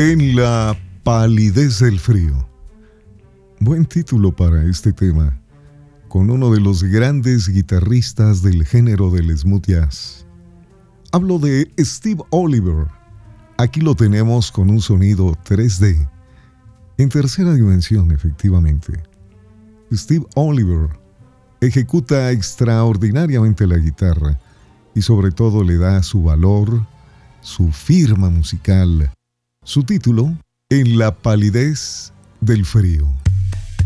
En la palidez del frío. Buen título para este tema, con uno de los grandes guitarristas del género del smooth jazz. Hablo de Steve Oliver. Aquí lo tenemos con un sonido 3D, en tercera dimensión efectivamente. Steve Oliver ejecuta extraordinariamente la guitarra y sobre todo le da su valor, su firma musical. Su título, En la palidez del frío.